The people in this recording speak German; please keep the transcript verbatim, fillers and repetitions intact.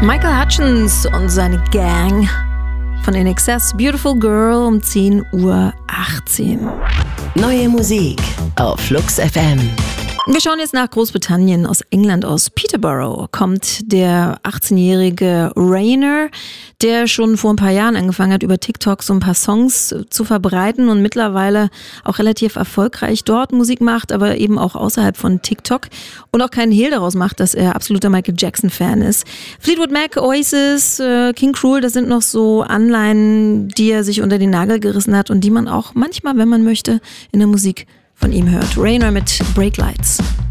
Michael Hutchence und seine Gang von In Excess, Beautiful Girl um zehn Uhr achtzehn. Neue Musik auf Flux F M. Wir schauen jetzt nach Großbritannien. Aus England, aus Peterborough, kommt der achtzehnjährige Rainer, der schon vor ein paar Jahren angefangen hat, über TikTok so ein paar Songs zu verbreiten und mittlerweile auch relativ erfolgreich dort Musik macht, aber eben auch außerhalb von TikTok und auch keinen Hehl daraus macht, dass er absoluter Michael Jackson-Fan ist. Fleetwood Mac, Oasis, King Cruel, das sind noch so Anleihen, die er sich unter den Nagel gerissen hat und die man auch manchmal, wenn man möchte, in der Musik von ihm hört. Rainer mit Break Lights.